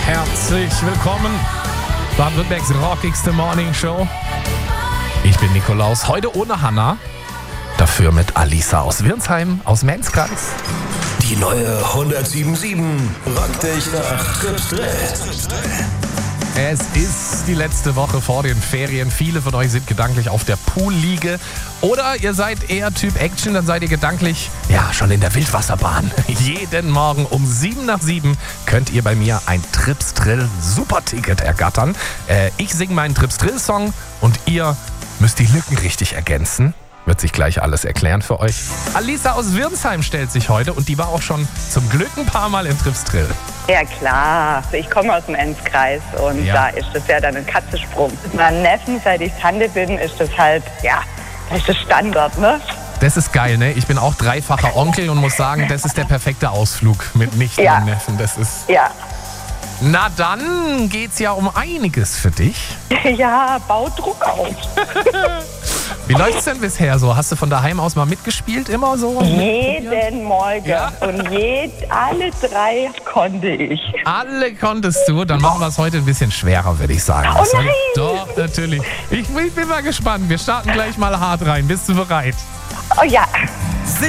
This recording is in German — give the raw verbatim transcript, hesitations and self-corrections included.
Herzlich willkommen. Baden-Württembergs rockigste Morning Show. Ich bin Nikolaus, heute ohne Hanna. Dafür mit Alisa aus Wirnsheim, aus Menzkreis. Die neue hundertsieben sieben rockt dich nach Tripsdrill. Es ist die letzte Woche vor den Ferien. Viele von euch sind gedanklich auf der Poolliege. Oder ihr seid eher Typ Action, dann seid ihr gedanklich ja schon in der Wildwasserbahn. Jeden Morgen um sieben nach sieben könnt ihr bei mir ein Tripsdrill Superticket ergattern. Äh, ich singe meinen Tripsdrill-Song und ihr müsst die Lücken richtig ergänzen. Wird sich gleich alles erklären für euch. Alisa aus Wirnsheim stellt sich heute und die war auch schon zum Glück ein paar Mal im Tripsdrill. Ja klar, ich komme aus dem Enzkreis und Ja. da ist das ja dann ein Katzensprung. Mit meinem Neffen, seit ich Tante bin, ist das halt, ja, das ist das Standard, ne? Das ist geil, ne? Ich bin auch dreifacher Onkel und muss sagen, das ist der perfekte Ausflug mit Nichten Ja. und Neffen. Das ist. Ja, Na dann geht's ja um einiges für dich. ja, baut Druck auf. Wie läuft's denn bisher so? Hast du von daheim aus mal mitgespielt immer so? Jeden Morgen Ja. und jed, alle drei konnte ich. Alle konntest du, dann machen wir es heute ein bisschen schwerer, würde ich sagen. Oh Das soll- nein! Doch, natürlich. Ich, ich bin mal gespannt. Wir starten gleich mal hart rein. Bist du bereit? Oh ja,